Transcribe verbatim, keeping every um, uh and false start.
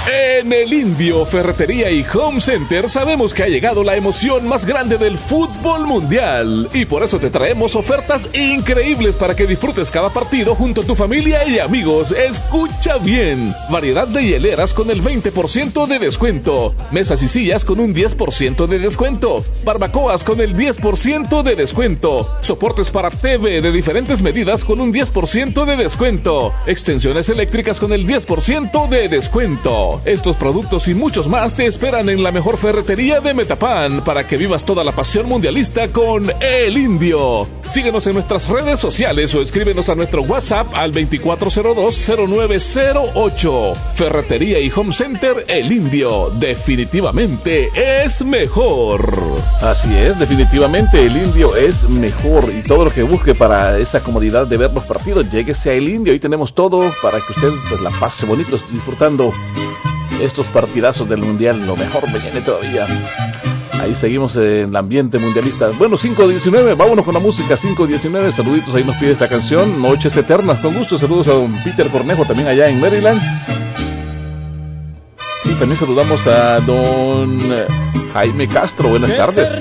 En el Indio, Ferretería y Home Center sabemos que ha llegado la emoción más grande del fútbol mundial y por eso te traemos ofertas increíbles para que disfrutes cada partido junto a tu familia y amigos. Escucha bien, variedad de hieleras con el veinte por ciento de descuento, mesas y sillas con un diez por ciento de descuento, barbacoas con el diez por ciento de descuento, soportes para T V de diferentes medidas con un diez por ciento de descuento, extensiones eléctricas con el diez por ciento de descuento. Estos productos y muchos más te esperan en la mejor ferretería de Metapan para que vivas toda la pasión mundialista con El Indio. Síguenos en nuestras redes sociales o escríbenos a nuestro WhatsApp al veinticuatro cero dos cero nueve cero ocho. Ferretería y Home Center El Indio. Definitivamente es mejor. Así es, definitivamente El Indio es mejor. Y todo lo que busque para esa comodidad de ver los partidos, lléguese a El Indio. Ahí tenemos todo para que usted pues la pase bonito disfrutando estos partidazos del mundial. Lo mejor viene todavía. Ahí seguimos en el ambiente mundialista. Bueno, cinco diecinueve, vámonos con la música. Cinco diecinueve, saluditos, ahí nos pide esta canción, Noches Eternas, con gusto. Saludos a don Peter Cornejo, también allá en Maryland. Y también saludamos a don Jaime Castro, buenas tardes.